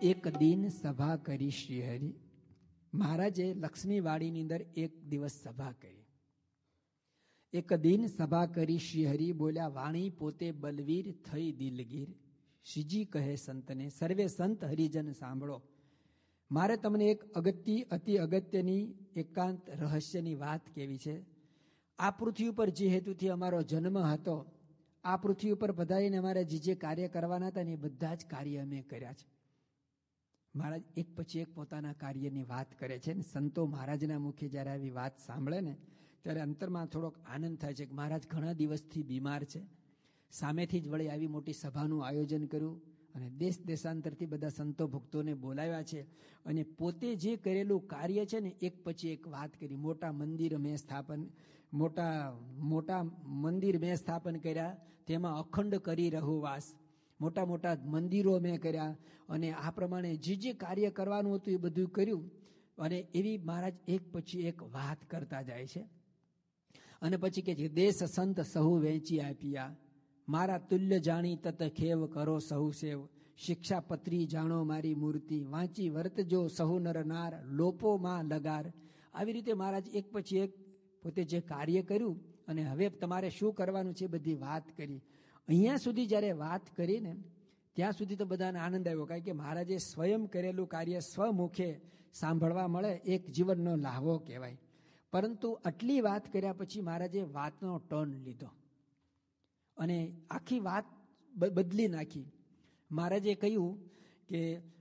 એક દિન સભા કરી શ્રીહરિ. મહારાજે લક્ષ્મીવાડીની અંદર એક દિવસ સભા કરી. એક દિન સભા કરી શ્રીહરિ બોલ્યા, વાણી પોતે બલવીર થઈ દિલગીર. શ્રીજી કહે સંતને, સર્વે સંત હરિજન સાંભળો. મારે તમને એક અતિ અગત્યની એકાંત રહસ્યની વાત કહેવી છે. આ પૃથ્વી ઉપર જે હેતુથી અમારો જન્મ હતો, આ પૃથ્વી ઉપર પધારીને અમારે જે કાર્ય કરવાના હતા ને એ બધા જ કાર્ય અમે કર્યા છે. મહારાજ એક પછી એક પોતાના કાર્યની વાત કરે છે ને સંતો મહારાજના મુખે જ્યારે આવી વાત સાંભળે ને ત્યારે અંતરમાં થોડોક આનંદ થાય છે કે મહારાજ ઘણા દિવસથી બીમાર છે. સામેથી જ વળી આવી મોટી સભાનું આયોજન કર્યું અને દેશ દેશાંતરથી બધા સંતો ભક્તોને બોલાવ્યા છે અને પોતે જે કરેલું કાર્ય છે ને એક પછી એક વાત કરી. મોટા મંદિર મેં સ્થાપન કર્યા, તેમાં અખંડ કરી રહું વાસ. મોટા મોટા મંદિરો મેં કર્યા અને આ પ્રમાણે જે કાર્ય કરવાનું હતું એ બધું કર્યું. અને એવી મહારાજ એક પછી એક વાત કરતા જાય છે. અને પછી કે છે, દેશ સંત સહુ વેચી આપ્યા, મારા તુલ્ય જાણી તત ખેવ કરો સહુ સેવ. શિક્ષાપત્રી જાણો મારી મૂર્તિ, વાંચી વર્તજો સહુ નર નાર, લોપો માં લગાર. આવી રીતે મહારાજ એક પછી એક પોતે જે કાર્ય કર્યું અને હવે તમારે શું કરવાનું છે બધી વાત કરી. અહીંયા સુધી જ્યારે વાત કરીને ત્યાં સુધી તો બધાને આનંદ આવ્યો, કારણ કે મહારાજે સ્વયં કરેલું કાર્ય સ્વમુખે સાંભળવા મળે એક જીવનનો લાહવો કહેવાય. પરંતુ આટલી વાત કર્યા પછી મહારાજે વાતનો ટર્ન લીધો અને આખી વાત બદલી નાખી. મહારાજે કહ્યું કે